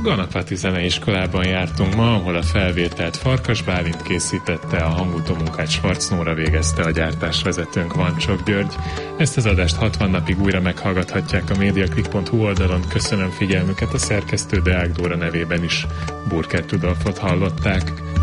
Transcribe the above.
Ganapati Zeneiskolában jártunk ma, ahol a felvételt Farkas Bálint készítette, a hangutómunkát Schwarz Nóra végezte, a gyártásvezetőnk Vancsok György. Ezt az adást 60 napig újra meghallgathatják a mediaclick.hu oldalon. Köszönöm figyelmüket, a szerkesztő Deák Dóra nevében is. Burkert Rudolfot hallották.